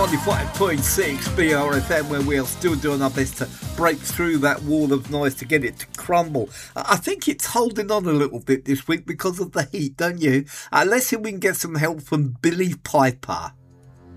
95.6 BRFM, where we are still doing our best to break through that wall of noise to get it to crumble. I think it's holding on a little bit this week because of the heat, don't you? Let's see if we can get some help from Billy Piper.